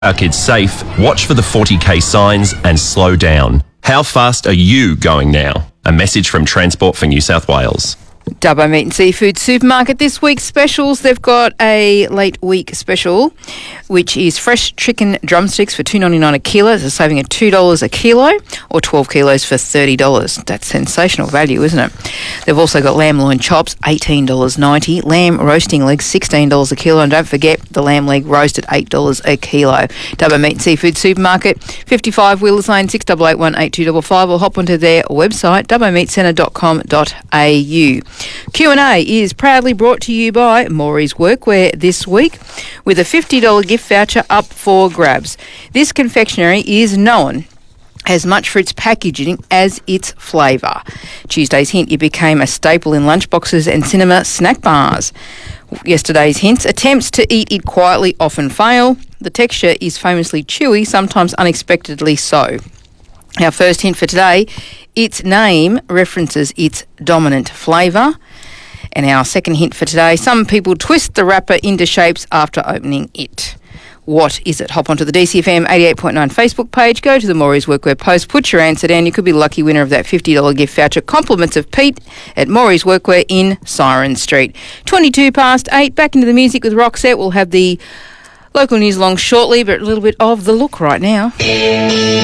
Our kids safe, watch for the 40k signs and slow down. How fast are you going now? A message from Transport for New South Wales. Dubbo Meat and Seafood Supermarket, this week's specials, they've got a late week special, which is fresh chicken drumsticks for $2.99 a kilo. It's a saving of $2 a kilo, or 12 kilos for $30. That's sensational value, isn't it? They've also got lamb loin chops, $18.90. Lamb roasting legs, $16 a kilo. And don't forget the lamb leg roast at $8 a kilo. Dubbo Meat and Seafood Supermarket, 55 Wheelers Lane, 6881 8255, or hop onto their website, dubbomeatcentre.com.au. Q&A is proudly brought to you by Maury's Workwear this week, with a $50 gift voucher up for grabs. This confectionery is known as much for its packaging as its flavour. Tuesday's hint, it became a staple in lunchboxes and cinema snack bars. Yesterday's hints, attempts to eat it quietly often fail. The texture is famously chewy, sometimes unexpectedly so. Our first hint for today, its name references its dominant flavour. And our second hint for today, some people twist the wrapper into shapes after opening it. What is it? Hop onto the DCFM 88.9 Facebook page, go to the Maury's Workwear post, put your answer down. You could be the lucky winner of that $50 gift voucher. Compliments of Pete at Maury's Workwear in Siren Street. 8:22, back into the music with Roxette. We'll have the local news along shortly, but a little bit of The Look right now.